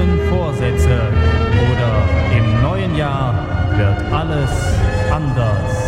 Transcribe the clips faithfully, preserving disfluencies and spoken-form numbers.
guten Vorsätze oder im neuen Jahr wird alles anders.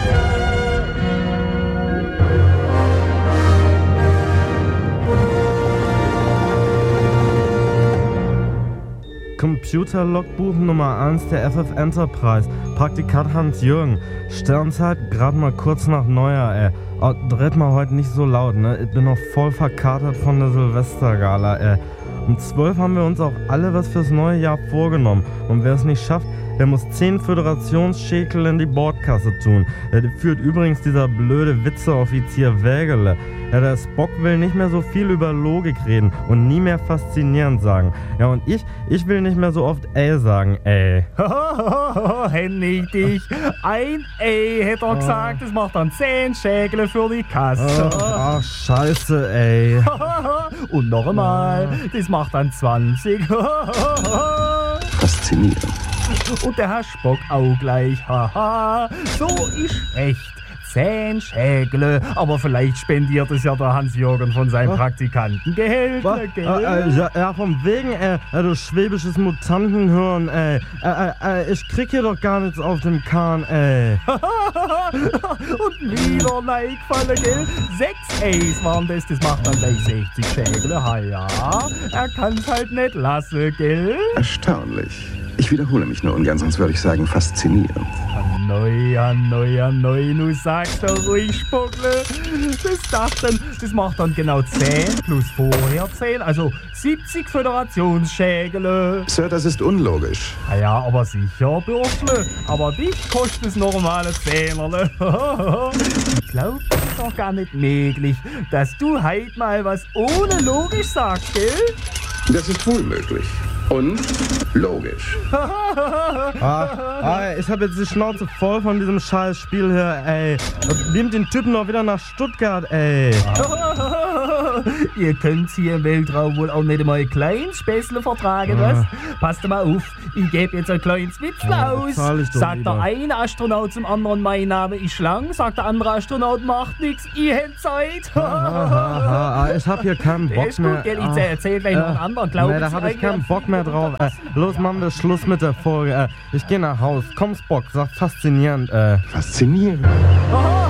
Computer-Logbuch Nummer eins der F F Enterprise. Praktikant Hans-Jürgen. Sternzeit gerade mal kurz nach Neujahr, ey. Oh, dreht mal heute nicht so laut, ne? Ich bin noch voll verkatert von der Silvestergala, ey. Um zwölf haben wir uns auch alle was fürs neue Jahr vorgenommen. Und wer es nicht schafft, der muss zehn Föderationsschekel in die Bordkasse tun. Der führt übrigens dieser blöde Witzeoffizier Wägele. Ja, der Spock will nicht mehr so viel über Logik reden und nie mehr faszinierend sagen. Ja, und ich, ich will nicht mehr so oft ey sagen, ey. Hennig dich. Ein ey, hätte er gesagt, das macht dann zehn Schäkel für die Kasse. Ach, scheiße, ey. Und noch einmal, das macht dann zwanzig. Faszinierend. Und der Herr Spock auch gleich. Haha, so ist recht. Zehn Schägle, aber vielleicht spendiert es ja der Hans-Jürgen von seinem Praktikantengehälter, gell? Äh, äh, ja, ja, vom wegen, ey, äh, du schwäbisches Mutantenhirn, ey. Äh, äh, äh, ich krieg hier doch gar nichts auf dem Kahn, ey. Und wieder reingefallen, gell? Sechs A's waren das, das macht dann gleich sechzig Schägle, ha ja. Er kann's halt nicht lassen, gell? Erstaunlich. Ich wiederhole mich nur ungern, sonst würde ich sagen faszinierend. Neu, neu, neu, nu sagst du ruhig, Spuckle. Das, dachten, das macht dann genau zehn plus vorher zehn, also siebzig Föderationsschägele. Sir, das ist unlogisch. Ah ja, aber sicher, Bürschle. Aber dich kostet das normale Zehnerle. Ich glaub, das ist doch gar nicht möglich, dass du heute mal was ohne logisch sagst, gell? Das ist wohl möglich. Und logisch. ah, ah, ich hab jetzt die Schnauze voll von diesem scheiß Spiel hier, ey. Nehmt den Typen noch wieder nach Stuttgart, ey. Ihr könnt's hier im Weltraum wohl auch nicht einmal ein kleines Späßle vertragen, was? Ah. Passt mal auf, ich gebe jetzt ein kleines Witzle ja, aus. Sagt der eine Astronaut zum anderen, mein Name ist Schlang. Sagt der andere Astronaut, macht nix, ich hätt Zeit. ah, ah, ah, ich hab hier keinen Bock ist mehr. Gut, gell, ich erzähl gleich noch einen anderen. Glauben nee, da hab ich keinen Bock mehr drauf. Äh, los, machen wir Schluss mit der Folge. Äh, ich geh nach Haus. Komm, Spock, sag faszinierend. Äh. Faszinierend. Aha.